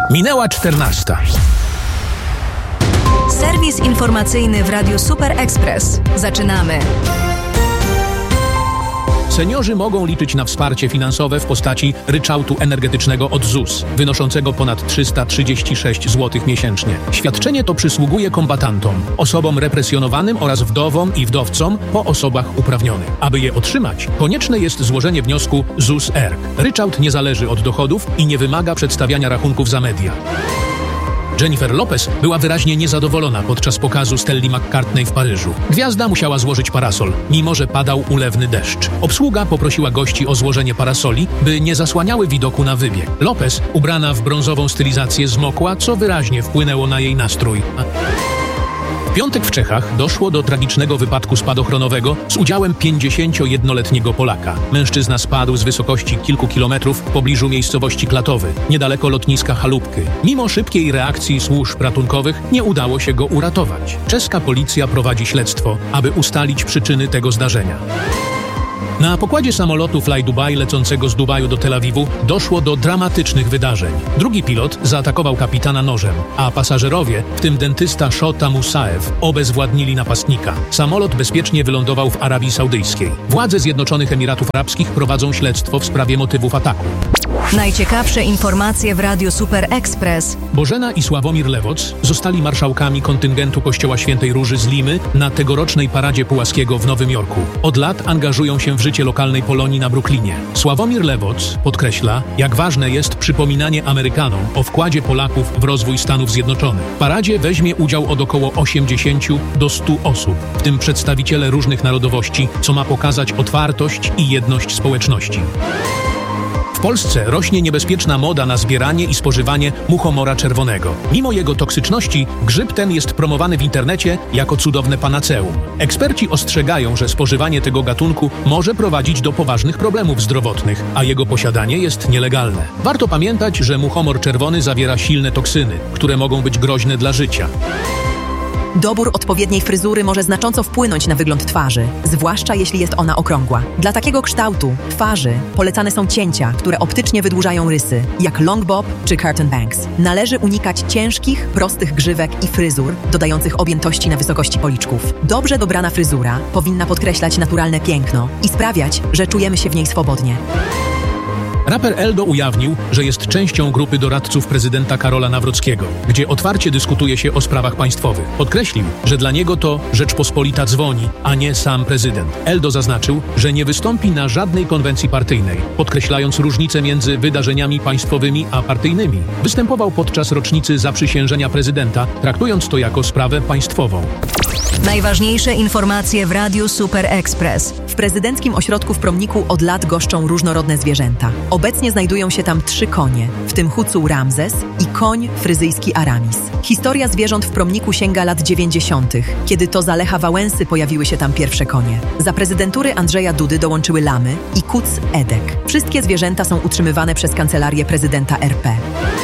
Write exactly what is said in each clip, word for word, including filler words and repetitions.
Minęła czternasta. Serwis informacyjny w Radiu Super Express. Zaczynamy. Seniorzy mogą liczyć na wsparcie finansowe w postaci ryczałtu energetycznego od Z U S, wynoszącego ponad trzysta trzydzieści sześć złotych miesięcznie. Świadczenie to przysługuje kombatantom, osobom represjonowanym oraz wdowom i wdowcom po osobach uprawnionych. Aby je otrzymać, konieczne jest złożenie wniosku Z U S E R K. Ryczałt nie zależy od dochodów i nie wymaga przedstawiania rachunków za media. Jennifer Lopez była wyraźnie niezadowolona podczas pokazu Stelli McCartney w Paryżu. Gwiazda musiała złożyć parasol, mimo że padał ulewny deszcz. Obsługa poprosiła gości o złożenie parasoli, by nie zasłaniały widoku na wybieg. Lopez, ubrana w brązową stylizację, zmokła, co wyraźnie wpłynęło na jej nastrój. W piątek w Czechach doszło do tragicznego wypadku spadochronowego z udziałem pięćdziesięciojednoletniego Polaka. Mężczyzna spadł z wysokości kilku kilometrów w pobliżu miejscowości Klatowy, niedaleko lotniska Chalupky. Mimo szybkiej reakcji służb ratunkowych nie udało się go uratować. Czeska policja prowadzi śledztwo, aby ustalić przyczyny tego zdarzenia. Na pokładzie samolotu Fly Dubai lecącego z Dubaju do Tel Awiwu doszło do dramatycznych wydarzeń. Drugi pilot zaatakował kapitana nożem, a pasażerowie, w tym dentysta Shota Musaev, obezwładnili napastnika. Samolot bezpiecznie wylądował w Arabii Saudyjskiej. Władze Zjednoczonych Emiratów Arabskich prowadzą śledztwo w sprawie motywów ataku. Najciekawsze informacje w Radiu Super Express. Bożena i Sławomir Lewoc zostali marszałkami kontyngentu Kościoła Świętej Róży z Limy na tegorocznej Paradzie Pułaskiego w Nowym Jorku. Od lat angażują się w życie lokalnej Polonii na Brooklynie. Sławomir Lewoc podkreśla, jak ważne jest przypominanie Amerykanom o wkładzie Polaków w rozwój Stanów Zjednoczonych. W paradzie weźmie udział od około osiemdziesięciu do stu osób, w tym przedstawiciele różnych narodowości, co ma pokazać otwartość i jedność społeczności. W Polsce rośnie niebezpieczna moda na zbieranie i spożywanie muchomora czerwonego. Mimo jego toksyczności, grzyb ten jest promowany w internecie jako cudowne panaceum. Eksperci ostrzegają, że spożywanie tego gatunku może prowadzić do poważnych problemów zdrowotnych, a jego posiadanie jest nielegalne. Warto pamiętać, że muchomor czerwony zawiera silne toksyny, które mogą być groźne dla życia. Dobór odpowiedniej fryzury może znacząco wpłynąć na wygląd twarzy, zwłaszcza jeśli jest ona okrągła. Dla takiego kształtu twarzy polecane są cięcia, które optycznie wydłużają rysy, jak long bob czy curtain bangs. Należy unikać ciężkich, prostych grzywek i fryzur, dodających objętości na wysokości policzków. Dobrze dobrana fryzura powinna podkreślać naturalne piękno i sprawiać, że czujemy się w niej swobodnie. Raper Eldo ujawnił, że jest częścią grupy doradców prezydenta Karola Nawrockiego, gdzie otwarcie dyskutuje się o sprawach państwowych. Podkreślił, że dla niego to Rzeczpospolita dzwoni, a nie sam prezydent. Eldo zaznaczył, że nie wystąpi na żadnej konwencji partyjnej, podkreślając różnicę między wydarzeniami państwowymi a partyjnymi. Występował podczas rocznicy zaprzysiężenia prezydenta, traktując to jako sprawę państwową. Najważniejsze informacje w Radiu Super Express. W prezydenckim ośrodku w Promniku od lat goszczą różnorodne zwierzęta. Obecnie znajdują się tam trzy konie, w tym Hucu Ramzes i koń fryzyjski Aramis. Historia zwierząt w Promniku sięga lat dziewięćdziesiątych, kiedy to za Lecha Wałęsy pojawiły się tam pierwsze konie. Za prezydentury Andrzeja Dudy dołączyły lamy i kuc Edek. Wszystkie zwierzęta są utrzymywane przez Kancelarię Prezydenta R P.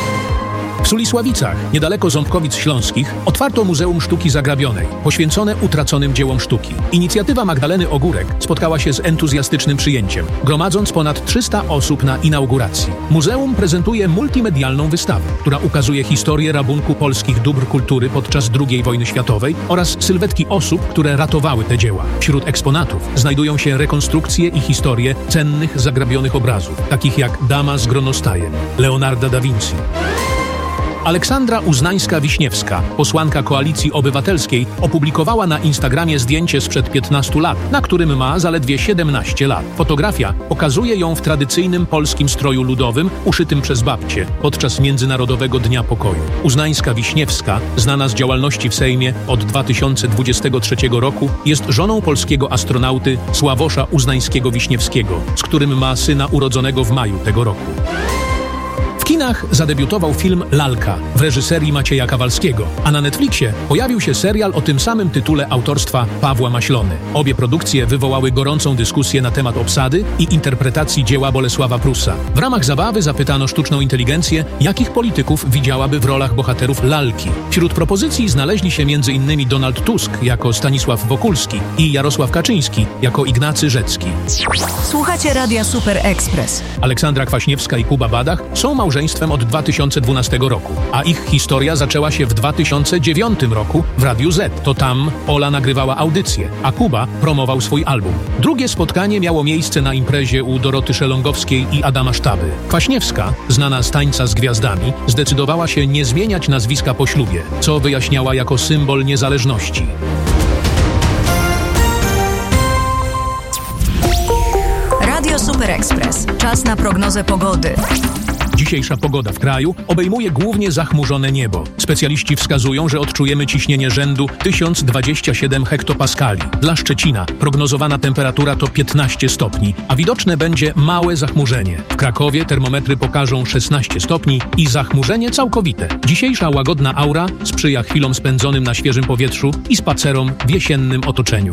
W Sulisławicach, niedaleko Ząbkowic Śląskich, otwarto Muzeum Sztuki Zagrabionej, poświęcone utraconym dziełom sztuki. Inicjatywa Magdaleny Ogórek spotkała się z entuzjastycznym przyjęciem, gromadząc ponad trzysta osób na inauguracji. Muzeum prezentuje multimedialną wystawę, która ukazuje historię rabunku polskich dóbr kultury podczas drugiej wojny światowej oraz sylwetki osób, które ratowały te dzieła. Wśród eksponatów znajdują się rekonstrukcje i historie cennych zagrabionych obrazów, takich jak Dama z gronostajem, Leonarda da Vinci. Aleksandra Uznańska-Wiśniewska, posłanka Koalicji Obywatelskiej, opublikowała na Instagramie zdjęcie sprzed piętnastu lat, na którym ma zaledwie siedemnaście lat. Fotografia pokazuje ją w tradycyjnym polskim stroju ludowym, uszytym przez babcię, podczas Międzynarodowego Dnia Pokoju. Uznańska-Wiśniewska, znana z działalności w Sejmie od dwa tysiące dwudziestego trzeciego roku, jest żoną polskiego astronauty Sławosza Uznańskiego-Wiśniewskiego, z którym ma syna urodzonego w maju tego roku. W kinach zadebiutował film Lalka w reżyserii Macieja Kawalskiego, a na Netflixie pojawił się serial o tym samym tytule autorstwa Pawła Maślony. Obie produkcje wywołały gorącą dyskusję na temat obsady i interpretacji dzieła Bolesława Prusa. W ramach zabawy zapytano sztuczną inteligencję, jakich polityków widziałaby w rolach bohaterów Lalki. Wśród propozycji znaleźli się między innymi Donald Tusk jako Stanisław Wokulski i Jarosław Kaczyński jako Ignacy Rzecki. Słuchacie Radia Super Express. Aleksandra Kwaśniewska i Kuba Badach są małżeństwem małżeństwem od dwa tysiące dwunastego roku, a ich historia zaczęła się w dwa tysiące dziewiątym roku w Radiu Z. To tam Ola nagrywała audycję, a Kuba promował swój album. Drugie spotkanie miało miejsce na imprezie u Doroty Szelongowskiej i Adama Sztaby. Kwaśniewska, znana z Tańca z Gwiazdami, zdecydowała się nie zmieniać nazwiska po ślubie, co wyjaśniała jako symbol niezależności. Radio Super Express. Czas na prognozę pogody. Dzisiejsza pogoda w kraju obejmuje głównie zachmurzone niebo. Specjaliści wskazują, że odczujemy ciśnienie rzędu tysiąc dwadzieścia siedem hektopaskali. Dla Szczecina prognozowana temperatura to piętnaście stopni, a widoczne będzie małe zachmurzenie. W Krakowie termometry pokażą szesnaście stopni i zachmurzenie całkowite. Dzisiejsza łagodna aura sprzyja chwilom spędzonym na świeżym powietrzu i spacerom w jesiennym otoczeniu.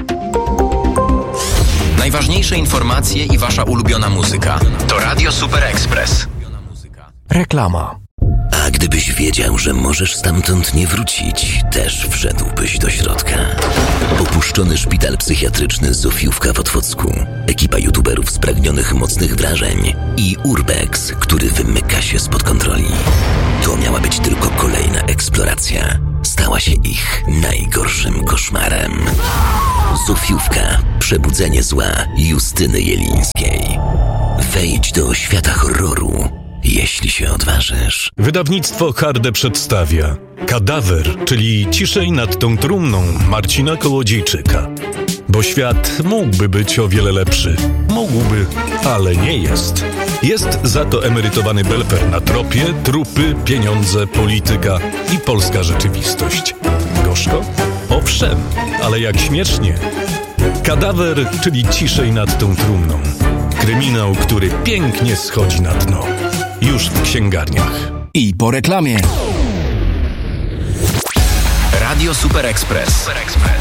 Najważniejsze informacje i wasza ulubiona muzyka to Radio Super Express. Reklama. A gdybyś wiedział, że możesz stamtąd nie wrócić, też wszedłbyś do środka. Opuszczony szpital psychiatryczny Zofiówka w Otwocku, ekipa youtuberów spragnionych mocnych wrażeń i Urbex, który wymyka się spod kontroli. To miała być tylko kolejna eksploracja. Stała się ich najgorszym koszmarem. Zofiówka. Przebudzenie zła Justyny Jelińskiej. Wejdź do świata horroru, jeśli się odważysz. Wydawnictwo Harde przedstawia Kadawer, czyli Ciszej nad tą trumną Marcina Kołodziejczyka. Bo świat mógłby być o wiele lepszy. Mógłby, ale nie jest. Jest za to emerytowany belfer na tropie, trupy, pieniądze, polityka i polska rzeczywistość. Gorzko? Owszem, ale jak śmiesznie. Kadawer, czyli Ciszej nad tą trumną. Kryminał, który pięknie schodzi na dno. Już w księgarniach. I po reklamie. Radio Super Express.